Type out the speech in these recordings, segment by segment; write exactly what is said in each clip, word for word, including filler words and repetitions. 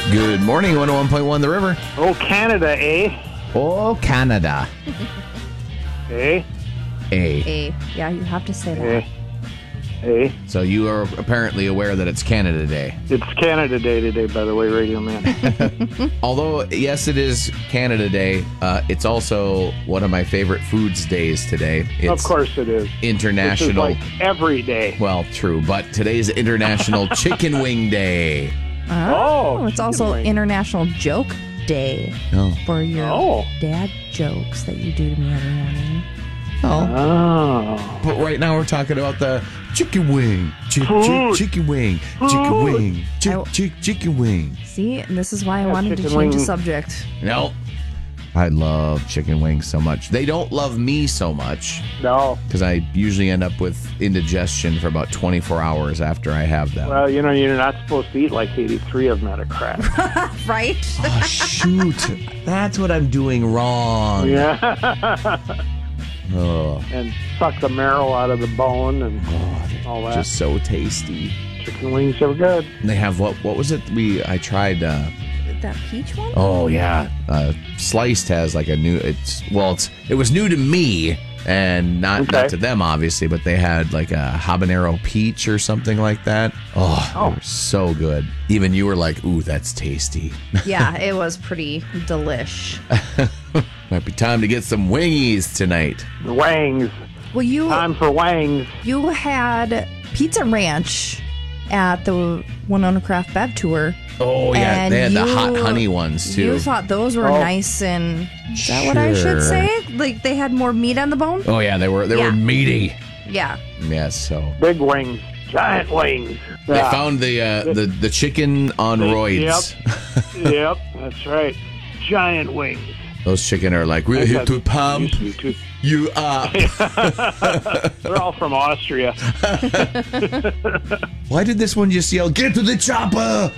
Good morning, one oh one point one The River. Oh, Canada, eh? Oh, Canada. Eh? A. A. Yeah, you have to say that. Eh? Eh? So you are apparently aware that it's Canada Day. It's Canada Day today, by the way, Radio Man. Although, yes, it is Canada Day, uh, it's also one of my favorite foods days today. It's Of course it is. International. This is like every day. Well, true, but today is International Chicken Wing Day. Oh, Oh, it's also wing. International Joke Day Oh. for your Oh. dad jokes that you do to me every morning. Oh. Oh. But right now we're talking about the chicken wing. Chick, chick, Food. chicken wing. Chicken Food. wing. Chick, I- chick, chicken wing. See, and this is why I Yeah, wanted to chicken change the wing. subject. No. I love chicken wings so much. They don't love me so much No. because I usually end up with indigestion for about twenty-four hours after I have them. Well, you know, you're not supposed to eat like eighty-three of them at a crack. Right? Oh, shoot. That's what I'm doing wrong. Yeah. Oh, And suck the marrow out of the bone and all that. just so tasty. Chicken wings are good. They have what? What was it? We I tried. Uh, That peach one? oh yeah, uh, Sliced has like a new. It's well, it's it was new to me and not Okay. not to them obviously, but they had like a habanero peach or something like that. Oh, Oh. they were so good. Even you were like, "Ooh, that's tasty." Yeah, it was pretty delish. Might be time to get some wingies tonight. The wangs. Well, you Time for wangs. you had Pizza Ranch at the Winona Craft Bev Tour. Oh yeah, And they had the you- hot honey ones too. You thought those were Oh. nice and is that what I Sure. should say? Like they had more meat on the bone? oh yeah, they were they Yeah. were meaty. Yeah. Yes, so Big wings. Giant wings. they Yeah. found the uh, the the chicken on They- roids. Yep, that's right. Giant wings. Those chicken are like we're here to pump You too. you up. They're all from Austria. Why did this one just yell, "Get to the chopper"?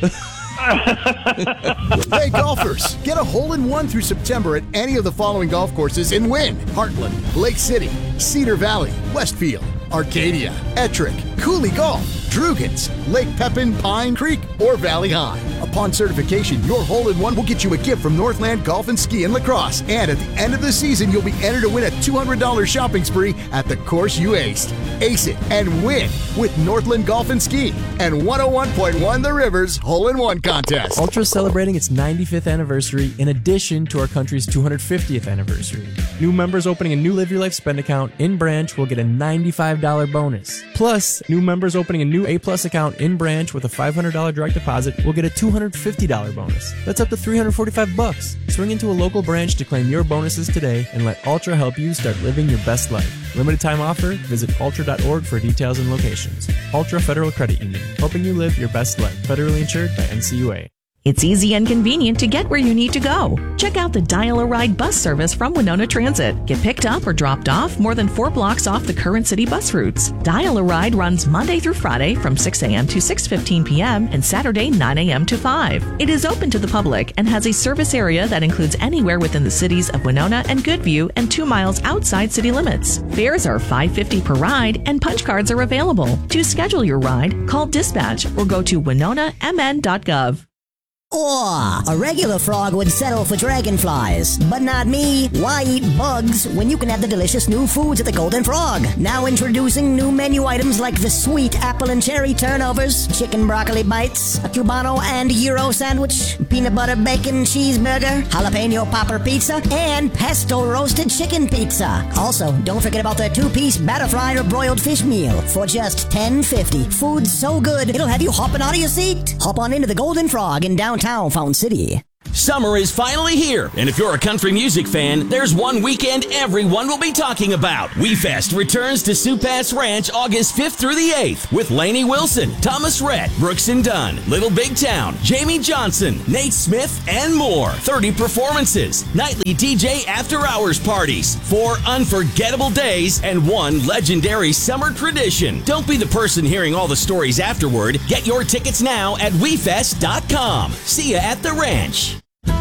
Hey golfers, get a hole-in-one through September at any of the following golf courses and win. Heartland, Lake City, Cedar Valley, Westfield, Arcadia, Ettrick, Cooley Golf, Drugans, Lake Pepin, Pine Creek, or Valley High. Upon certification, your hole-in-one will get you a gift from Northland Golf and Ski and Lacrosse. And at the end of the season, you'll be entered to win a two hundred dollars shopping spree at the course you aced. Ace it and win with Northland Golf and Ski and one oh one point one The River's Hole-in-One Contest. Ultra is celebrating its ninety-fifth anniversary in addition to our country's two hundred fiftieth anniversary. New members opening a new Live Your Life spend account in branch will get a ninety-five dollars bonus. Plus, new members opening a new A-Plus account in branch with a five hundred dollars direct deposit will get a two hundred fifty dollars bonus. That's up to three hundred forty-five bucks. Swing into a local branch to claim your bonuses today and let Ultra help you start living your best life. Limited time offer. Visit ultra dot org for details and locations. Ultra Federal Credit Union, helping you live your best life. Federally insured by N C U A. It's easy and convenient to get where you need to go. Check out the Dial-A-Ride bus service from Winona Transit. Get picked up or dropped off more than four blocks off the current city bus routes. Dial-A-Ride runs Monday through Friday from six a.m. to six fifteen p.m. and Saturday nine a.m. to five. It is open to the public and has a service area that includes anywhere within the cities of Winona and Goodview and two miles outside city limits. Fares are five dollars and fifty cents per ride and punch cards are available. To schedule your ride, call dispatch or go to winona m n dot gov. Aw, a regular frog would settle for dragonflies, but not me. Why eat bugs when you can have the delicious new foods at the Golden Frog? Now introducing new menu items like the sweet apple and cherry turnovers, chicken broccoli bites, a Cubano and Euro sandwich, peanut butter bacon cheeseburger, jalapeno popper pizza, and pesto roasted chicken pizza. Also, don't forget about their two-piece batter fried or broiled fish meal for just ten fifty. Food so good, it'll have you hopping out of your seat. Hop on into the Golden Frog in downtown Fountain City. Summer is finally here, and if you're a country music fan, there's one weekend everyone will be talking about. WeFest returns to Supass Ranch August fifth through the eighth with Lainey Wilson, Thomas Rhett, Brooks and Dunn, Little Big Town, Jamie Johnson, Nate Smith, and more. thirty performances, nightly D J after-hours parties, four unforgettable days, and one legendary summer tradition. Don't be the person hearing all the stories afterward. Get your tickets now at we fest dot com. See ya at the ranch.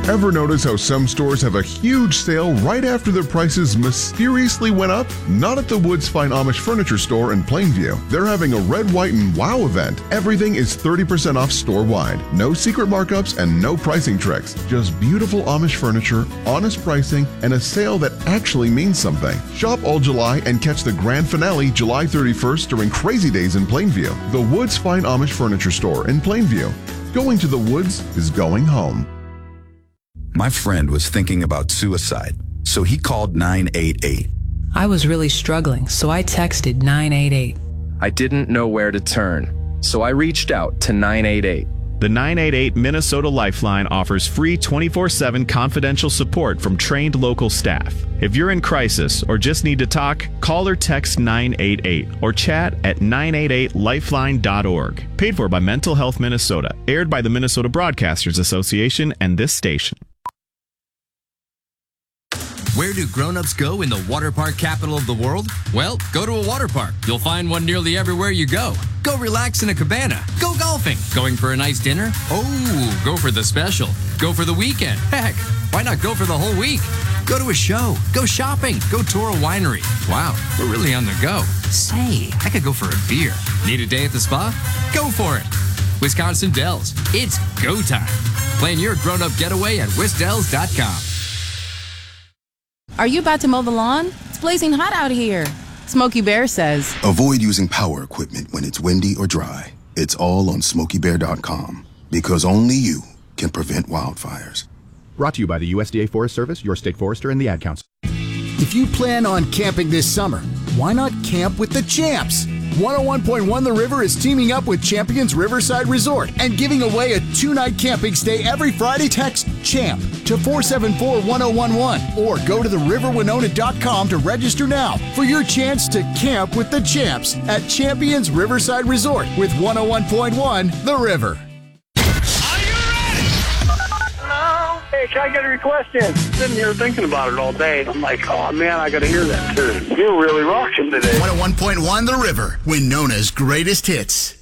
Ever notice how some stores have a huge sale right after their prices mysteriously went up? Not at the Woods Fine Amish Furniture Store in Plainview. They're having a red, white, and wow event. Everything is thirty percent off store-wide. No secret markups and no pricing tricks. Just beautiful Amish furniture, honest pricing, and a sale that actually means something. Shop all July and catch the grand finale July thirty-first during Crazy Days in Plainview. The Woods Fine Amish Furniture Store in Plainview. Going to the woods is going home. My friend was thinking about suicide, so he called nine eight eight. I was really struggling, so I texted nine eight eight. I didn't know where to turn, so I reached out to nine eight eight. The nine eight eight Minnesota Lifeline offers free twenty-four seven confidential support from trained local staff. If you're in crisis or just need to talk, call or text nine eight eight or chat at nine eight eight lifeline dot org. Paid for by Mental Health Minnesota. Aired by the Minnesota Broadcasters Association and this station. Where do grown-ups go in the water park capital of the world? Well, go to a water park. You'll find one nearly everywhere you go. Go relax in a cabana. Go golfing. Going for a nice dinner? Oh, go for the special. Go for the weekend. Heck, why not go for the whole week? Go to a show. Go shopping. Go tour a winery. Wow, we're really on the go. Say, I could go for a beer. Need a day at the spa? Go for it. Wisconsin Dells. It's go time. Plan your grown-up getaway at wisdells dot com. Are you about to mow the lawn? It's blazing hot out here. Smokey Bear says, avoid using power equipment when it's windy or dry. It's all on smokey bear dot com because only you can prevent wildfires. Brought to you by the U S D A Forest Service, your state forester, and the Ad Council. If you plan on camping this summer, why not camp with the champs? one oh one point one The River is teaming up with Champions Riverside Resort and giving away a two-night camping stay every Friday. Text CHAMP to four seven four one oh one one or go to the river winona dot com to register now for your chance to camp with the champs at Champions Riverside Resort with one oh one point one The River. Hey, can I get a request in? Sitting here thinking about it all day. I'm like, oh man, I gotta hear that tune. You're really rocking today. one oh one point one The River, Winona's greatest hits.